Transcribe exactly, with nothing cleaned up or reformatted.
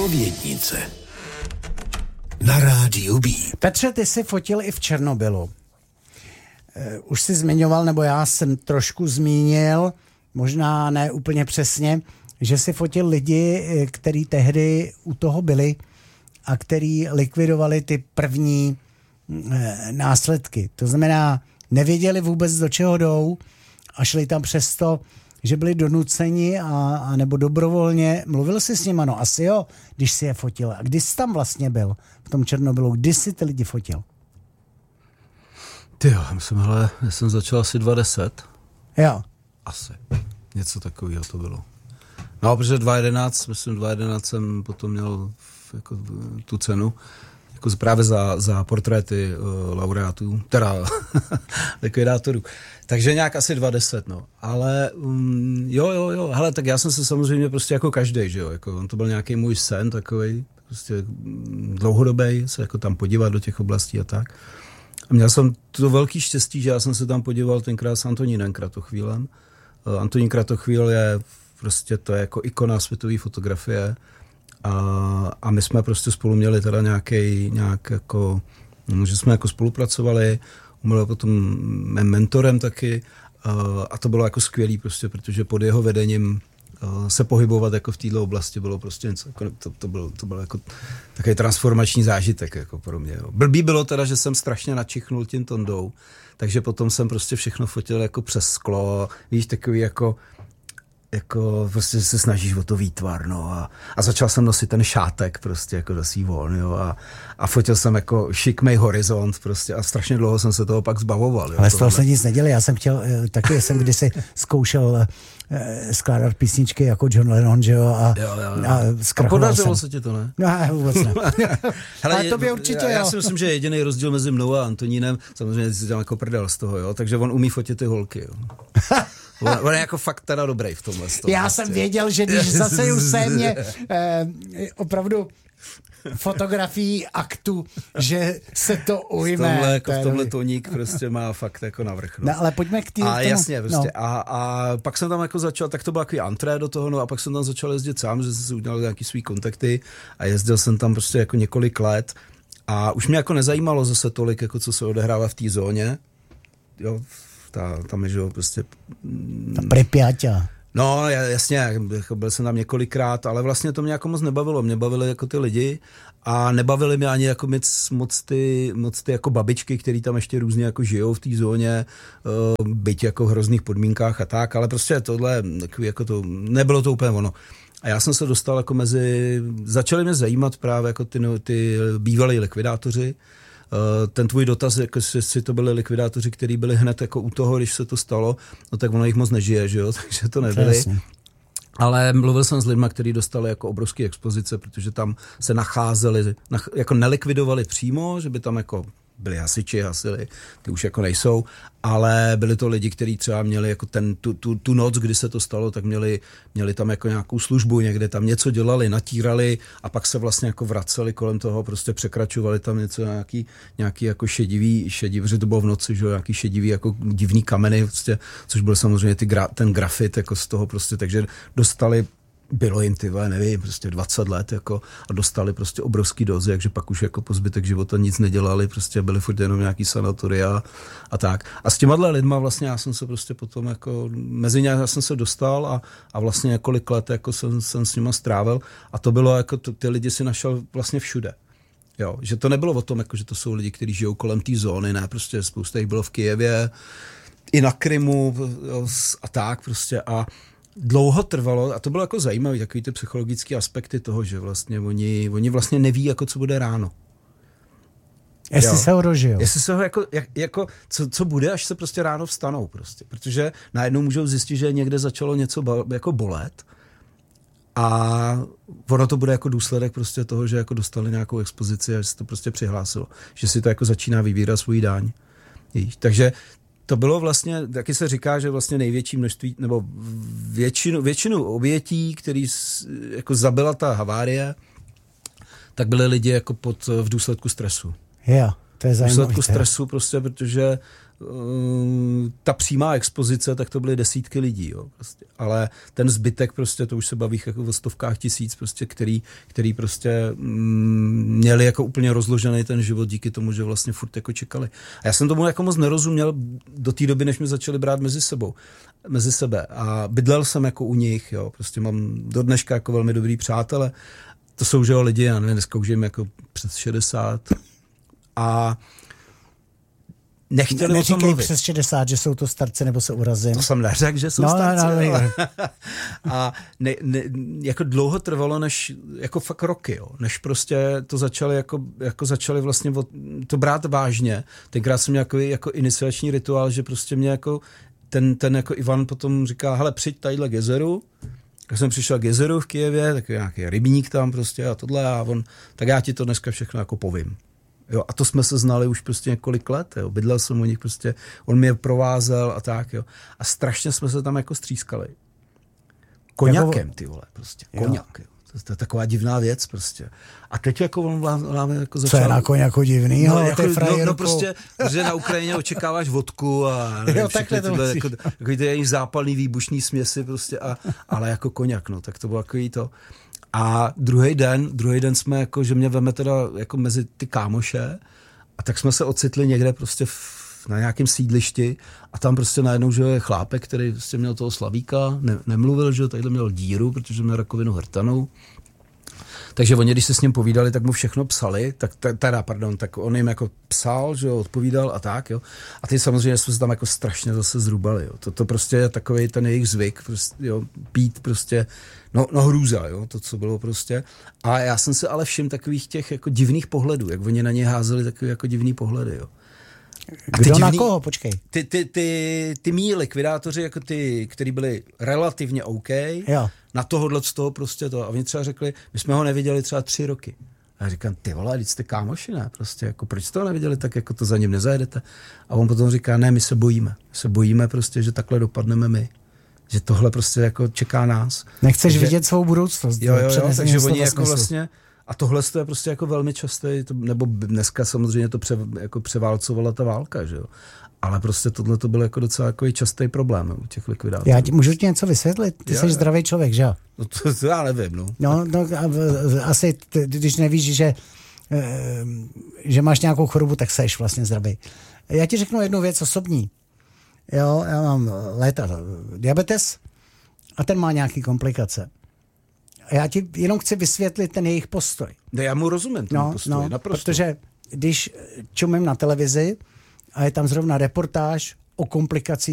Zpovědnice na rádiu B. Petře, ty jsi fotil i v Černobylu. Už jsi zmiňoval, nebo já jsem trošku zmínil, možná ne úplně přesně, že jsi fotil lidi, kteří tehdy u toho byli a který likvidovali ty první následky. To znamená, nevěděli vůbec, do čeho jdou a šli tam přesto, že byli donuceni a, a nebo dobrovolně. Mluvil jsi s nima? No asi jo, když jsi je fotil. A kdy jsi tam vlastně byl v tom Černobylu? Kdy jsi ty lidi fotil? Ty jo, myslím, hele, já jsem začal asi dva deset. Jo. Asi. Něco takového to bylo. No, protože dva jedenáct, myslím, dva jedenáct jsem potom měl jako tu cenu, jako právě za, za portréty uh, laureátů, teda likvidátorů. Takže nějak asi dva deset, no. Ale um, jo, jo, jo, hele, tak já jsem se samozřejmě prostě jako každej, že jo, jako on to byl nějaký můj sen takovej, prostě dlouhodobý, se jako tam podívat do těch oblastí a tak. A měl jsem to velký štěstí, že já jsem se tam podíval tenkrát s Antonínem Kratochvílem. Uh, Antonín Kratochvíl je prostě, to je jako ikona světové fotografie. A, a my jsme prostě spolu měli teda nějaký, nějak jako, že jsme jako spolupracovali, on byl potom mým mentorem taky a, a to bylo jako skvělý prostě, protože pod jeho vedením a, se pohybovat jako v této oblasti bylo prostě něco, jako, to, to bylo, to bylo jako takový transformační zážitek jako pro mě. Jo. Blbý bylo teda, že jsem strašně načichnul tím Tondou, takže potom jsem prostě všechno fotil jako přes sklo, víš, takový jako jako prostě se snažíš o to výtvar, no a, a začal jsem nosit ten šátek prostě jako do svý volny, jo, a, a fotil jsem jako šikmej horizont prostě a strašně dlouho jsem se toho pak zbavoval. Jo, ale z toho se nic neděli, já jsem chtěl, taky jsem kdysi zkoušel eh, skládat písničky jako John Lennon, že jo, a, jo, jo, jo. a zkrachoval A podařilo jsem. se ti to, ne? No, vůbec ne. Hele, ale tobě určitě, já, jo. Já si myslím, že jediný rozdíl mezi mnou a Antonínem, samozřejmě si dělám jako prdel z toho, jo, takže on umí fotit ty holky, jo. On, on je jako fakt teda dobrý v tomhle. Já vlastně. jsem věděl, že když zase už se mě eh, opravdu fotografií aktu, že se to ujme. V tomhle, jako v tomhle Toník prostě má fakt jako navrch. No. No, ale pojďme k tým. A jasně, prostě. No. A, a pak jsem tam jako začal, tak to bylo takový antré do toho, no a pak jsem tam začal jezdit sám, že jsem si udělal nějaký svý kontakty a jezdil jsem tam prostě jako několik let a už mě jako nezajímalo zase tolik, jako co se odehrává v té zóně. Jo, ta, tam je, že jo, prostě... Ta Pripyat. No, jasně, byl jsem tam několikrát, ale vlastně to mě jako moc nebavilo. Mě bavily jako ty lidi a nebavily mě ani jako moc, moc, ty, moc ty jako babičky, který tam ještě různě jako žijou v té zóně, byť jako v hrozných podmínkách a tak, ale prostě tohle, jako to, nebylo to úplně ono. A já jsem se dostal jako mezi, začali mě zajímat právě jako ty, ty bývalí likvidátoři. Ten tvůj dotaz, jako jestli to byli likvidátoři, kteří byli hned jako u toho, když se to stalo, no tak ono jich moc nežije, že jo, takže to nebyli. Jasně. Ale mluvil jsem s lidma, kteří dostali jako obrovské expozice, protože tam se nacházeli, nach, jako nelikvidovali přímo, že by tam jako byli hasiči, hasili, ty už jako nejsou, ale byli to lidi, kteří třeba měli jako ten, tu, tu, tu noc, kdy se to stalo, tak měli, měli tam jako nějakou službu, někde tam něco dělali, natírali a pak se vlastně jako vraceli kolem toho, prostě překračovali tam něco, nějaký, nějaký jako šedivý, šedivý, že to bylo v noci, že nějaký šedivý jako divný kameny, prostě, což byl samozřejmě ty gra, ten grafit jako z toho prostě, takže dostali bylo jim ty, nevím, prostě dvacet let jako a dostali prostě obrovský dozy, takže pak už jako po zbytek života nic nedělali, prostě byli furt jenom nějaký sanatoria a tak. A s těma lidma vlastně já jsem se prostě potom jako, mezi ně já jsem se dostal a, a vlastně několik let jako jsem, jsem s nima strávil a to bylo jako, to, ty lidi si našel vlastně všude. Jo, že to nebylo o tom, jako, že to jsou lidi, kteří žijou kolem té zóny, ne, prostě spousta jich bylo v Kyjevě, i na Krymu jo, a tak prostě a dlouho trvalo, a to bylo jako zajímavé, takový ty psychologické aspekty toho, že vlastně oni, oni vlastně neví, jako co bude ráno. Jestli jo. se ho dožijou. Jestli se ho jako, jak, jako co, co bude, až se prostě ráno vstanou prostě, protože najednou můžou zjistit, že někde začalo něco ba, jako bolet a ono to bude jako důsledek prostě toho, že jako dostali nějakou expozici a že se to prostě přihlásilo, že si to jako začíná vybírat svůj daň. Takže to bylo vlastně, taky se říká, že vlastně největší množství, nebo většinu, většinu obětí, který jako zabila ta havárie, tak byly lidi jako pod, v důsledku stresu. Jo, to je zajímavé. V důsledku stresu prostě, protože ta přímá expozice, tak to byly desítky lidí, jo, prostě. Ale ten zbytek prostě, to už se baví jako o stovkách tisíc, prostě, který, který prostě mm, měli jako úplně rozložený ten život díky tomu, že vlastně furt jako čekali. A já jsem tomu jako moc nerozuměl do té doby, než mě začali brát mezi sebou, mezi sebe. A bydlel jsem jako u nich, jo, prostě mám do dneška jako velmi dobrý přátele. To jsou, že jo, lidi, já nevím, dneska už jim jako přes šedesát. A nechtěli o tom mluvit. Přes šedesát, že jsou to starci, nebo se urazím. To jsem neřekl, že jsou no, starci. No, no, no. A ne, ne, jako dlouho trvalo, než jako fakt roky, jo, než prostě to začali jako, jako začali vlastně od, to brát vážně. Tenkrát jsem měl jako, jako iniciační rituál, že prostě mě jako ten, ten jako Ivan potom říká, hele, přijď tadyhle k jezeru. Tak jsem přišel k jezeru v Kyjevě, tak nějaký rybník tam prostě a tohle a on, tak já ti to dneska všechno jako povím. Jo, a to jsme se znali už prostě několik let, jo. Bydlel jsem u nich prostě, on mě provázel a tak, jo. A strašně jsme se tam jako střískali. Koňakem, ty vole, prostě, koňak, jo. To, to je taková divná věc prostě. A teď jako on vám jako začal... Co je na koňaku divný? No, jako, no, no prostě, protože na Ukrajině očekáváš vodku a nevím, jo, takhle to tyhle, jako, jako ty jejich zápalný výbušný směsi prostě, a, ale jako koňak, no, tak to bylo jako jí to. A druhý den, druhý den jsme jako, že mě veme teda jako mezi ty kámoše a tak jsme se ocitli někde prostě v, na nějakém sídlišti a tam prostě najednou, že je chlápek, který prostě měl toho Slavíka, ne, nemluvil, že tadyhle měl díru, protože měl rakovinu hrtanou. Takže oni, když se s ním povídali, tak mu všechno psali, tak teda, pardon, tak on jim jako psal, že jo, odpovídal a tak, jo. A ty samozřejmě jsme se tam jako strašně zase zrubali, jo. To, to prostě je takový ten jejich zvyk, prostě, jo, pít prostě, no, no hrůza, jo, to, co bylo prostě. A já jsem si ale všiml takových těch jako divných pohledů, jak oni na ně házeli takový jako divný pohledy, jo. Kdo divný, na koho? Počkej. Ty, ty, ty, ty mý likvidátoři, jako ty, který byli relativně OK, jo. Na tohohle z toho prostě to. A oni třeba řekli, my jsme ho neviděli třeba tři roky. A já říkám, ty vole, teď jste kámoši, ne? Prostě, jako, proč jste ho neviděli, tak jako to za ním nezajedete. A on potom říká, ne, my se bojíme. My se bojíme prostě, že takhle dopadneme my. Že tohle prostě jako čeká nás. Nechceš takže, vidět svou budoucnost. Jo, jo, jo, takže oni jako vlastně... A tohle je prostě jako velmi časté, nebo dneska samozřejmě to pře, jako převálcovala ta válka, že jo. Ale prostě tohle to byl jako docela jako častý problém u těch likvidátorů. Já ti, můžu ti něco vysvětlit? Ty já, jsi já. zdravý člověk, že jo? No to, to já nevím, no. No, no asi, ty, když nevíš, že, že máš nějakou chorobu, tak seš vlastně zdravý. Já ti řeknu jednu věc osobní. Jo, já mám léta diabetes a ten má nějaký komplikace. A já ti jenom chci vysvětlit ten jejich postoj. Ne, já mu rozumím tomu no, postoji, no, naprosto. Protože když čumím na televizi a je tam zrovna reportáž o komplikacích